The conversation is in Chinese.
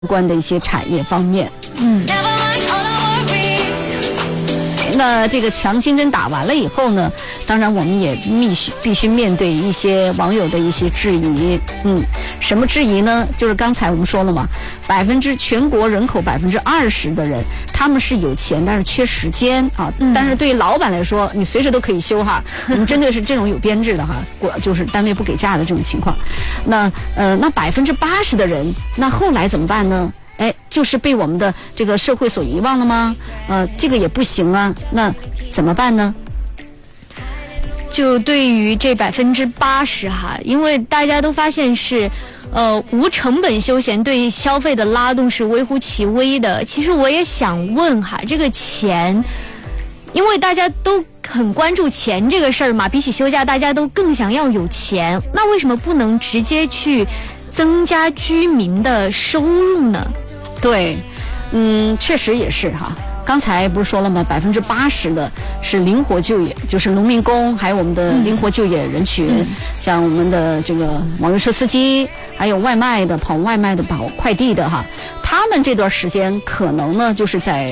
关的一些产业方面。那这个强心针打完了以后呢，当然我们也必须面对一些网友的一些质疑。什么质疑呢？就是刚才我们说了嘛，全国人口20%的人，他们是有钱，但是缺时间啊。但是对于老板来说，你随时都可以休哈。我们针对是这种有编制的哈，就是单位不给假的这种情况。那80%的人，那后来怎么办呢？就是被我们的这个社会所遗忘了吗？这个也不行啊，那怎么办呢？ 就对于这80%哈，因为大家都发现是，无成本休闲对消费的拉动是微乎其微的。其实我也想问哈，这个钱，因为大家都很关注钱这个事儿嘛，比起休假，大家都更想要有钱，那为什么不能直接去增加居民的收入呢？ 对，确实也是哈。刚才不是说了吗？80%的是灵活就业，就是农民工，还有我们的灵活就业人群，像我们的这个网约车司机，还有外卖的、跑外卖的、跑快递的哈，他们这段时间可能呢就是在